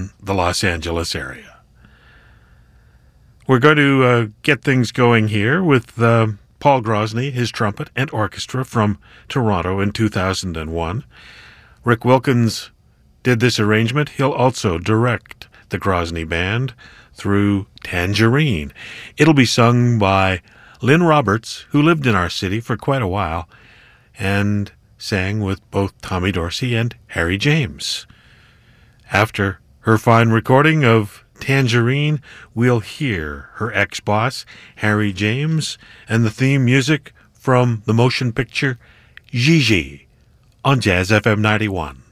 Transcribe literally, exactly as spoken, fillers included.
in the Los Angeles area. We're going to uh, get things going here with uh, Paul Grosny, his trumpet and orchestra from Toronto in two thousand one. Rick Wilkins did this arrangement. He'll also direct the Grosny Band through Tangerine. It'll be sung by Lynn Roberts, who lived in our city for quite a while and sang with both Tommy Dorsey and Harry James. After her fine recording of Tangerine, we'll hear her ex-boss, Harry James, and the theme music from the motion picture Gigi on Jazz F M ninety-one.